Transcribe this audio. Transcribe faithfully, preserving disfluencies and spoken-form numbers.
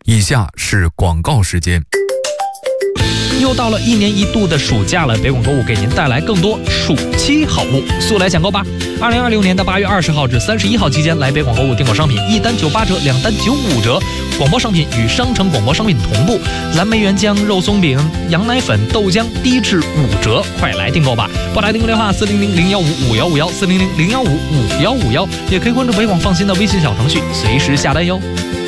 以下是广告时间。 又到了一年一度的暑假了，北广购物给您带来更多暑期好物，速来抢购吧！二零二六年的八月二十号至三十一号期间，来北广购物订购商品，一单九八折，两单九五折。广播商品与商城广播商品同步，蓝莓原浆、肉松饼、羊奶粉、豆浆低至五折，快来订购吧！拨打订购电话四零零零幺五五幺五幺四零零零幺五五幺五幺，也可以关注北广放心的微信小程序，随时下单哟。